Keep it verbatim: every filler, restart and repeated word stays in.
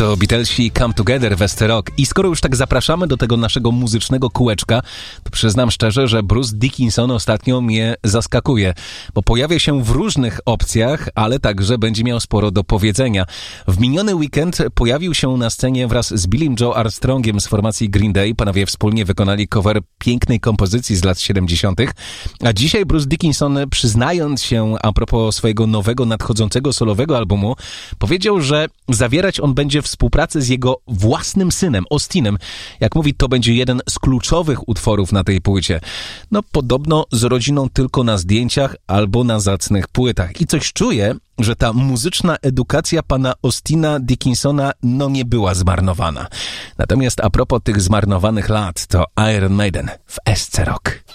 To Beatlesi Come Together, West Rock. I skoro już tak zapraszamy do tego naszego muzycznego kółeczka, to przyznam szczerze, że Bruce Dickinson ostatnio mnie zaskakuje, bo pojawia się w różnych opcjach, ale także będzie miał sporo do powiedzenia. W miniony weekend pojawił się na scenie wraz z Billym Joe Armstrongiem z formacji Green Day. Panowie wspólnie wykonali cover pięknej kompozycji z lat siedemdziesiątych. A dzisiaj Bruce Dickinson, przyznając się a propos swojego nowego, nadchodzącego solowego albumu, powiedział, że zawierać on będzie współpracę z jego własnym synem, Austinem. Jak mówi, to będzie jeden z kluczowych utworów na tej płycie. No, podobno z rodziną tylko na zdjęciach albo na zacnych płytach. I coś czuję, że ta muzyczna edukacja pana Austina Dickinsona no nie była zmarnowana. Natomiast a propos tych zmarnowanych lat, to Iron Maiden w S C Rock.